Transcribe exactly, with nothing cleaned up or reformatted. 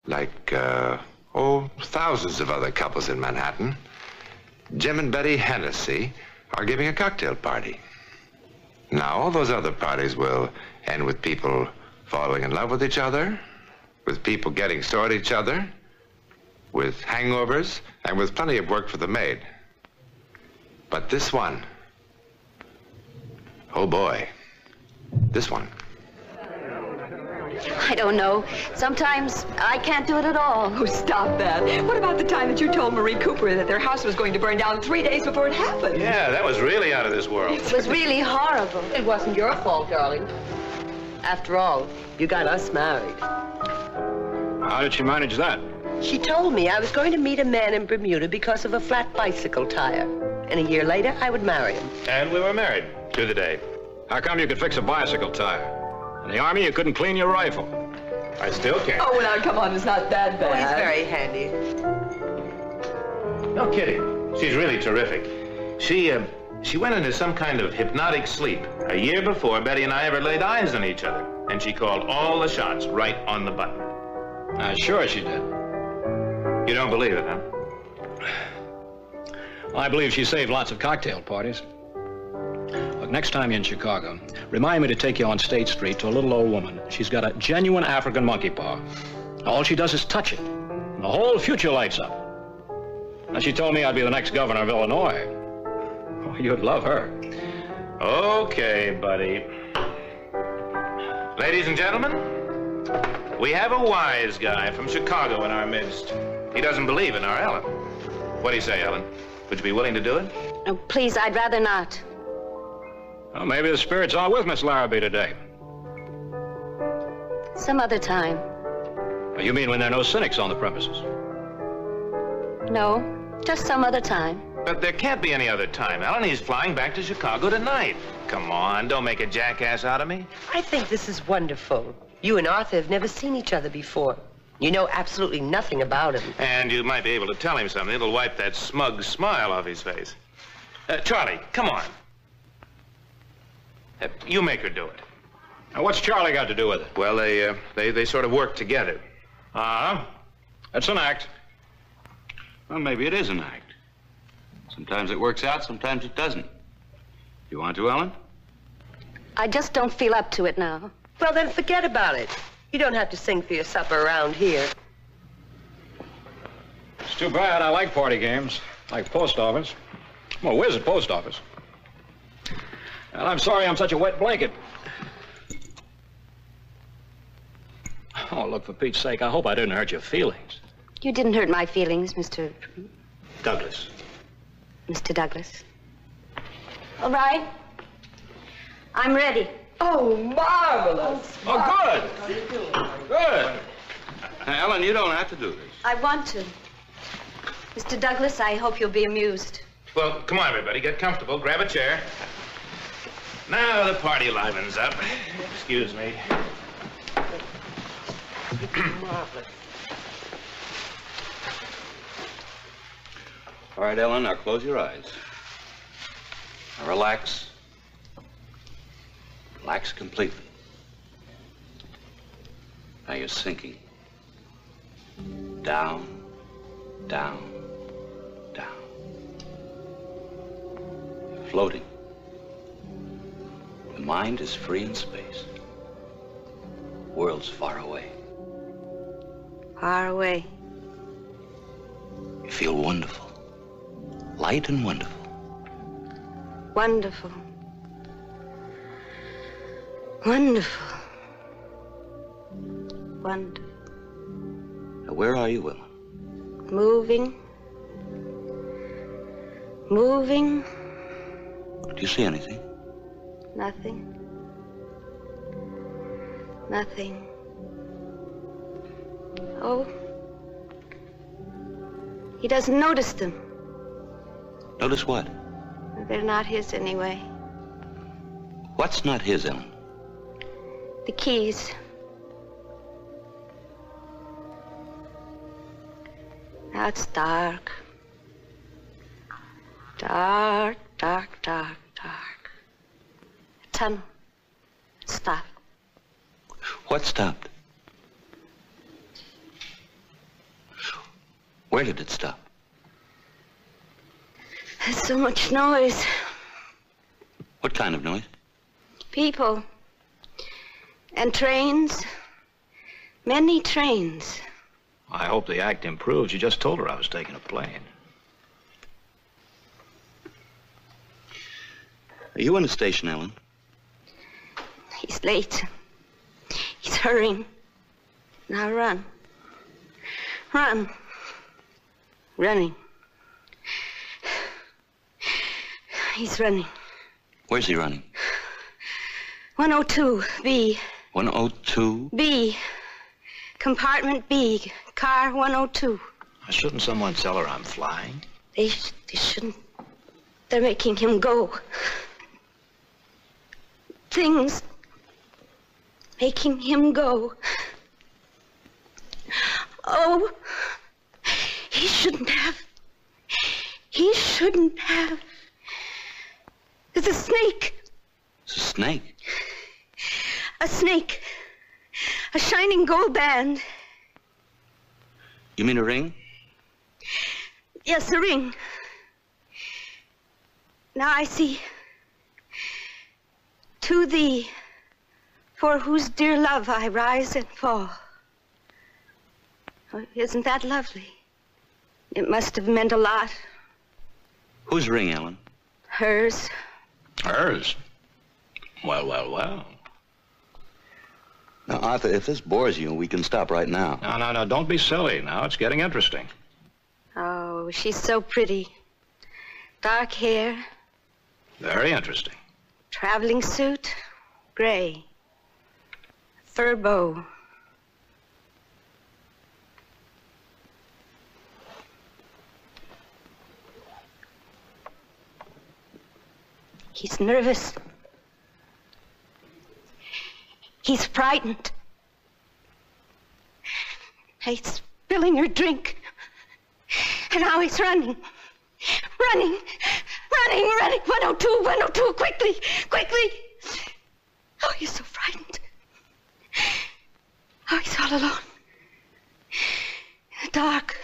Like, uh, oh, thousands of other couples in Manhattan, Jim and Betty Hennessy are giving a cocktail party. Now, all those other parties will end with people falling in love with each other, with people getting sore at each other, with hangovers, and with plenty of work for the maid. But this one, oh boy, this one. I don't know. Sometimes I can't do it at all. Oh, stop that. What about the time that you told Marie Cooper that their house was going to burn down three days before it happened? Yeah, that was really out of this world. It was really horrible. It wasn't your fault, darling. After all, you got us married. How did she manage that? She told me I was going to meet a man in Bermuda because of a flat bicycle tire. And a year later, I would marry him. And we were married to the day. How come you could fix a bicycle tire? In the Army, you couldn't clean your rifle. I still can. Oh, well, now, come on, it's not that bad. Oh, he's very handy. No kidding. She's really terrific. She, uh, she went into some kind of hypnotic sleep a year before Betty and I ever laid eyes on each other. And she called all the shots right on the button. Uh, sure she did. You don't believe it, huh? Well, I believe she saved lots of cocktail parties. Look, next time you're in Chicago, remind me to take you on State Street to a little old woman. She's got a genuine African monkey paw. All she does is touch it, and the whole future lights up. Now, she told me I'd be the next governor of Illinois. Oh, you'd love her. Okay, buddy. Ladies and gentlemen, we have a wise guy from Chicago in our midst. He doesn't believe in our Ellen. What do you say, Ellen? Would you be willing to do it? Oh, please, I'd rather not. Well, maybe the spirits are with Miss Larrabee today. Some other time. Oh, you mean when there are no cynics on the premises? No, just some other time. But there can't be any other time, Ellen. He's flying back to Chicago tonight. Come on, don't make a jackass out of me. I think this is wonderful. You and Arthur have never seen each other before. You know absolutely nothing about him. And you might be able to tell him something. It'll wipe that smug smile off his face. Uh, Charlie, come on. Uh, you make her do it. Now, what's Charlie got to do with it? Well, they, uh, they, they sort of work together. Uh-huh. That's an act. Well, maybe it is an act. Sometimes it works out, sometimes it doesn't. You want to, Ellen? I just don't feel up to it now. Well, then forget about it. You don't have to sing for your supper around here. It's too bad. I like party games. Like post office. I'm a whiz at post office. And I'm sorry I'm such a wet blanket. Oh, look, for Pete's sake, I hope I didn't hurt your feelings. You didn't hurt my feelings, Mister Douglas. Mister Douglas. All right. I'm ready. Oh, marvelous. Oh, good. Good. Now, Ellen, you don't have to do this. I want to. Mister Douglas, I hope you'll be amused. Well, come on, everybody. Get comfortable. Grab a chair. Now the party livens up. Excuse me. All right, Ellen, now close your eyes. Now relax. Relax completely. Now you're sinking. Down, down, down. You're floating. The mind is free in space. World's far away. Far away. You feel wonderful. Light and wonderful. Wonderful. Wonderful. Wonderful. Now, where are you, Ellen? Moving. Moving. Do you see anything? Nothing. Nothing. Oh. He doesn't notice them. Notice what? They're not his anyway. What's not his, Ellen? The keys. Now it's dark. Dark, dark, dark, dark. A tunnel. Stop. What stopped? Where did it stop? There's so much noise. What kind of noise? People. And trains. Many trains. I hope the act improves. You just told her I was taking a plane. Are you in the station, Ellen? He's late. He's hurrying. Now run. Run. Running. He's running. Where's he running? one oh two, B. one oh two? B. Compartment B. Car one oh two. Shouldn't someone tell her I'm flying? They, sh- they shouldn't. They're making him go. Things making him go. Oh, he shouldn't have. He shouldn't have. There's a snake. It's a snake. A snake. A shining gold band. You mean a ring? Yes, a ring. Now I see. To thee, for whose dear love I rise and fall. Oh, isn't that lovely? It must have meant a lot. Whose ring, Ellen? Hers. Hers? Well, well, well. Now, Arthur, if this bores you, we can stop right now. No, no, no, don't be silly. Now it's getting interesting. Oh, she's so pretty. Dark hair, Very interesting. traveling suit, gray, fur bow. He's nervous. He's frightened. He's spilling her drink. And now he's running. Running. Running, running. one oh two, one oh two, quickly, quickly. Oh, he's so frightened. Oh, he's all alone. In the dark.